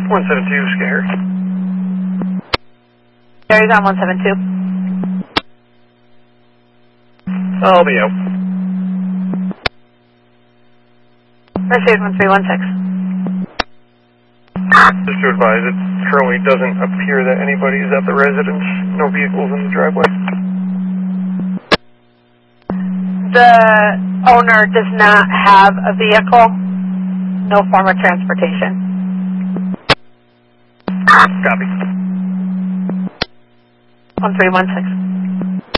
172, Scare. Gary's on 172. I'll be out. Mercedes 1316. Just to advise, it currently doesn't appear that anybody is at the residence. No vehicles in the driveway. The owner does not have a vehicle. No form of transportation. Copy. 1316.